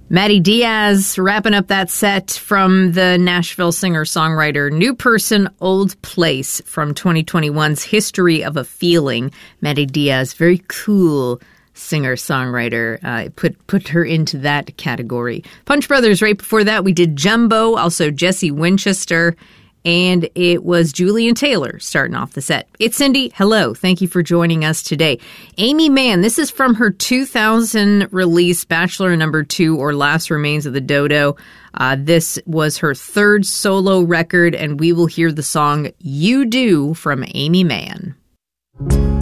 Maddie Diaz wrapping up that set from the Nashville singer-songwriter New Person, Old Place from 2021's History of a Feeling. Maddie Diaz, very cool singer-songwriter. Put her into that category. Punch Brothers, right before that, we did Jumbo, also Jesse Winchester, and it was Julian Taylor starting off the set. It's Cindy. Hello. Thank you for joining us today. Amy Mann, this is from her 2000 release, Bachelor No. 2, or Last Remains of the Dodo. This was her third solo record, and we will hear the song You Do from Amy Mann.